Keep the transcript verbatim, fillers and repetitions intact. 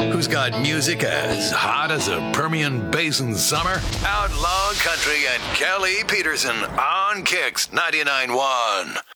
who's got music as hot as a Permian Basin summer? Outlaw Country and Kelly Peterson on Kicks ninety-nine point one.